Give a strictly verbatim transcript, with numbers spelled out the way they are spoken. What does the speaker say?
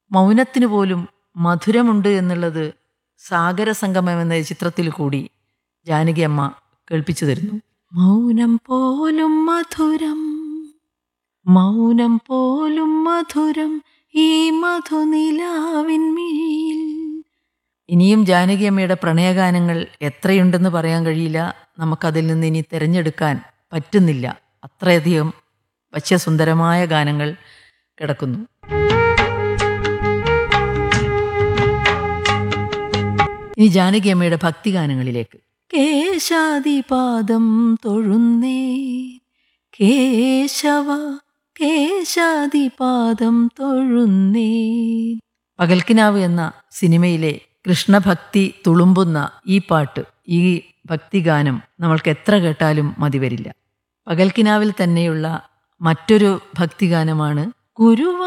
മൗനത്തിന് പോലും മധുരമുണ്ട് എന്നുള്ളത് സാഗരസംഗമം എന്ന ചിത്രത്തിൽ കൂടി ജാനകി അമ്മ കേൾപ്പിച്ചു തരുന്നു. മൗനം പോലും മധുരം, മൗനം പോലും മധുരം ഈ മധുനിലാവിൻമിഴിയിൽ. ഇനിയും ജാനകി അമ്മയുടെ പ്രണയഗാനങ്ങൾ എത്രയുണ്ടെന്ന് പറയാൻ കഴിയില്ല. നമുക്കതിൽ നിന്ന് ഇനി തിരഞ്ഞെടുക്കാൻ പറ്റുന്നില്ല. അത്രയധികം വശ്യസുന്ദരമായ ഗാനങ്ങൾ കിടക്കുന്നു. ഇനി ജാനകി അമ്മയുടെ ഭക്തിഗാനങ്ങളിലേക്ക്. കേശാദിപാദം തൊഴുന്നേ കേശവ, കേശാദിപാദം തൊഴുന്നേ. പകൽക്കിനാവ് എന്ന സിനിമയിലെ കൃഷ്ണഭക്തി തുളുമ്പുന്ന ഈ പാട്ട്, ഈ ഭക്തിഗാനം നമ്മൾക്ക് എത്ര കേട്ടാലും മതി വരില്ല. പകൽക്കിനാവിൽ തന്നെയുള്ള മറ്റൊരു ഭക്തിഗാനമാണ് ഗുരുവാ